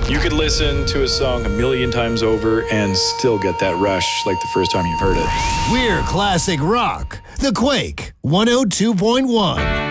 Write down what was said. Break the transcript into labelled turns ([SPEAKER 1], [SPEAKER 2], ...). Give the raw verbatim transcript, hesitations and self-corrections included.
[SPEAKER 1] You could listen to a song a million times over and still get that rush like the first time you've heard it.
[SPEAKER 2] We're classic rock. The Quake one oh two point one.